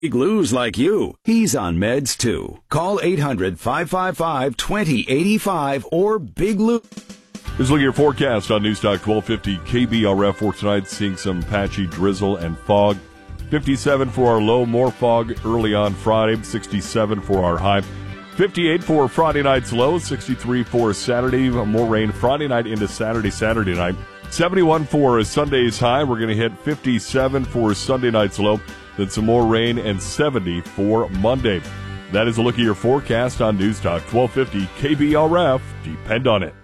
Big Lou's like you. He's on meds too. Call 800-555-2085 or Big Lou. Here's a look at your forecast on Newstalk 1250 KBRF for tonight. Seeing some patchy drizzle and fog. 57 for our low, more fog early on Friday. 67 for our high. 58 for Friday night's low. 63 for Saturday. More rain Friday night into Saturday night. 71 for Sunday's high. We're going to hit 57 for Sunday night's low. Then some more rain and 70 for Monday. That is a look at your forecast on Newstalk 1250 KBRF. Depend on it.